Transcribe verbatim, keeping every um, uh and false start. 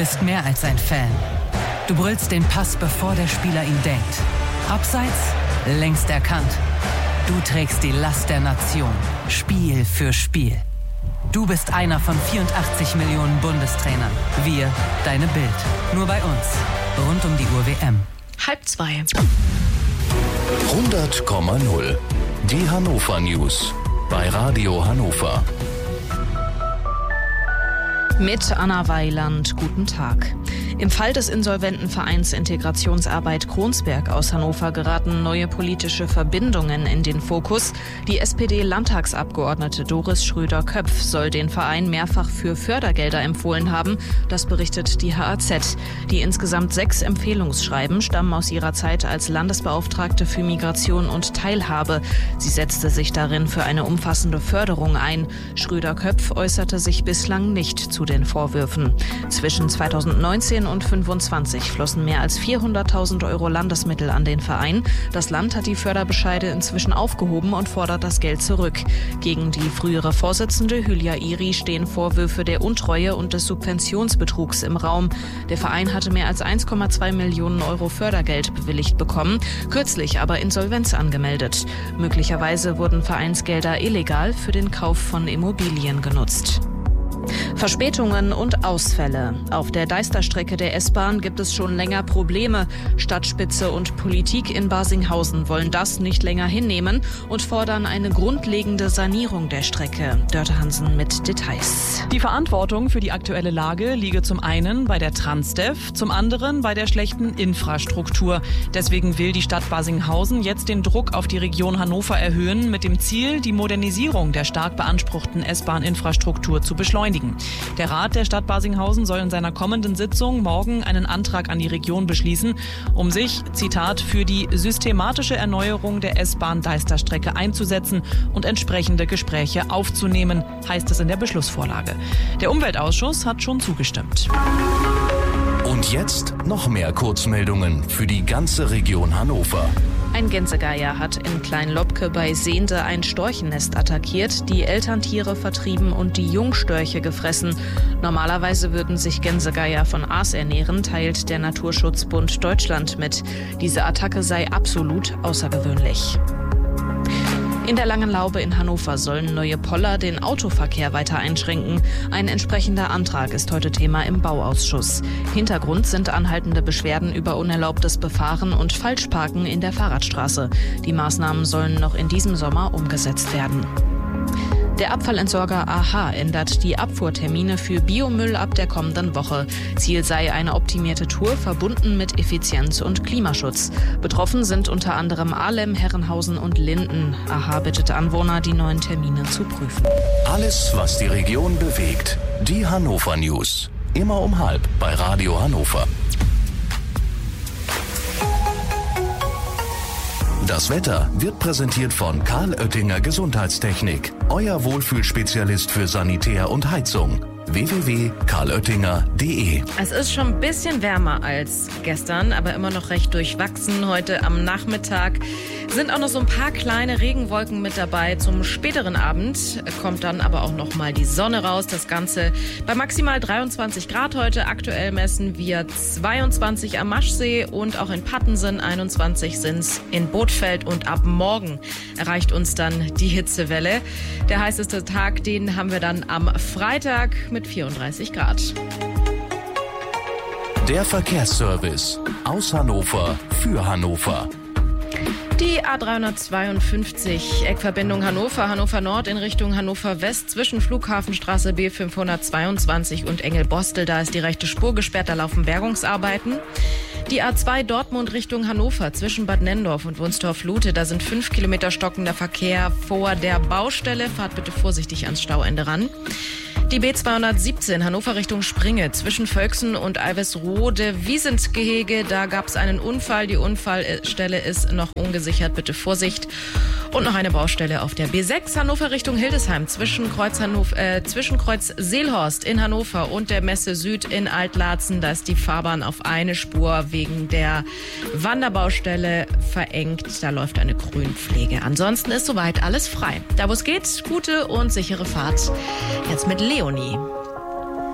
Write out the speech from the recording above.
bist mehr als ein Fan. Du brüllst den Pass, bevor der Spieler ihn denkt. Abseits, längst erkannt. Du trägst die Last der Nation, Spiel für Spiel. Du bist einer von vierundachtzig Millionen Bundestrainern. Wir, deine Bild. Nur bei uns. Rund um die Uhr W M. Halb zwei. hundert Komma null. Die Hannover News. Bei Radio Hannover. Mit Anna Weiland, guten Tag. Im Fall des insolventen Vereins Integrationsarbeit Kronsberg aus Hannover geraten neue politische Verbindungen in den Fokus. Die S P D-Landtagsabgeordnete Doris Schröder-Köpf soll den Verein mehrfach für Fördergelder empfohlen haben. Das berichtet die H A Z. Die insgesamt sechs Empfehlungsschreiben stammen aus ihrer Zeit als Landesbeauftragte für Migration und Teilhabe. Sie setzte sich darin für eine umfassende Förderung ein. Schröder-Köpf äußerte sich bislang nicht zu den Vorwürfen. Zwischen zweitausendneunzehn und fünfundzwanzig flossen mehr als vierhunderttausend Euro Landesmittel an den Verein. Das Land hat die Förderbescheide inzwischen aufgehoben und fordert das Geld zurück. Gegen die frühere Vorsitzende Hülya Iri stehen Vorwürfe der Untreue und des Subventionsbetrugs im Raum. Der Verein hatte mehr als eins Komma zwei Millionen Euro Fördergeld bewilligt bekommen, kürzlich aber Insolvenz angemeldet. Möglicherweise wurden Vereinsgelder illegal für den Kauf von Immobilien genutzt. Verspätungen und Ausfälle. Auf der Deisterstrecke der S-Bahn gibt es schon länger Probleme. Stadtspitze und Politik in Barsinghausen wollen das nicht länger hinnehmen und fordern eine grundlegende Sanierung der Strecke. Dörte Hansen mit Details. Die Verantwortung für die aktuelle Lage liege zum einen bei der Transdev, zum anderen bei der schlechten Infrastruktur. Deswegen will die Stadt Barsinghausen jetzt den Druck auf die Region Hannover erhöhen, mit dem Ziel, die Modernisierung der stark beanspruchten S-Bahn-Infrastruktur zu beschleunigen. Der Rat der Stadt Barsinghausen soll in seiner kommenden Sitzung morgen einen Antrag an die Region beschließen, um sich, Zitat, für die systematische Erneuerung der S-Bahn-Deisterstrecke einzusetzen und entsprechende Gespräche aufzunehmen, heißt es in der Beschlussvorlage. Der Umweltausschuss hat schon zugestimmt. Und jetzt noch mehr Kurzmeldungen für die ganze Region Hannover. Ein Gänsegeier hat in Kleinlobke bei Sehnde ein Storchennest attackiert, die Elterntiere vertrieben und die Jungstörche gefressen. Normalerweise würden sich Gänsegeier von Aas ernähren, teilt der Naturschutzbund Deutschland mit. Diese Attacke sei absolut außergewöhnlich. In der Langen Laube in Hannover sollen neue Poller den Autoverkehr weiter einschränken. Ein entsprechender Antrag ist heute Thema im Bauausschuss. Hintergrund sind anhaltende Beschwerden über unerlaubtes Befahren und Falschparken in der Fahrradstraße. Die Maßnahmen sollen noch in diesem Sommer umgesetzt werden. Der Abfallentsorger A H ändert die Abfuhrtermine für Biomüll ab der kommenden Woche. Ziel sei eine optimierte Tour, verbunden mit Effizienz und Klimaschutz. Betroffen sind unter anderem Ahlem, Herrenhausen und Linden. A H bittet Anwohner, die neuen Termine zu prüfen. Alles, was die Region bewegt. Die Hannover News. Immer um halb bei Radio Hannover. Das Wetter wird präsentiert von Karl Oettinger Gesundheitstechnik. Euer Wohlfühlspezialist für Sanitär und Heizung. w w w punkt karl oettinger punkt d e. Es ist schon ein bisschen wärmer als gestern, aber immer noch recht durchwachsen. Heute am Nachmittag sind auch noch so ein paar kleine Regenwolken mit dabei. Zum späteren Abend kommt dann aber auch noch mal die Sonne raus. Das Ganze bei maximal dreiundzwanzig Grad heute. Aktuell messen wir zweiundzwanzig am Maschsee und auch in Pattensen. einundzwanzig sind es in Bothfeld und ab morgen erreicht uns dann die Hitzewelle. Der heißeste Tag, den haben wir dann am Freitag mit vierunddreißig Grad. Der Verkehrsservice aus Hannover für Hannover. Die A dreihundertzweiundfünfzig, Eckverbindung Hannover, Hannover Nord in Richtung Hannover West zwischen Flughafenstraße B fünfhundertzweiundzwanzig und Engelbostel. Da ist die rechte Spur gesperrt, da laufen Bergungsarbeiten. Die A zwei Dortmund Richtung Hannover zwischen Bad Nennendorf und Wunstorf-Lute. Da sind fünf Kilometer stockender Verkehr vor der Baustelle. Fahrt bitte vorsichtig ans Stauende ran. Die B zweihundertsiebzehn Hannover Richtung Springe zwischen Völksen und Alvesrode-Wiesent-Gehege. Da gab es einen Unfall. Die Unfallstelle ist noch ungesichert. Bitte Vorsicht. Und noch eine Baustelle auf der B sechs Hannover Richtung Hildesheim zwischen Kreuz, Hannover, äh, zwischen Kreuz Seelhorst in Hannover und der Messe Süd in Altlatzen. Da ist die Fahrbahn auf eine Spur wegen der Wanderbaustelle verengt. Da läuft eine Grünpflege. Ansonsten ist soweit alles frei. Da wo es geht, gute und sichere Fahrt. Jetzt mit Leonie.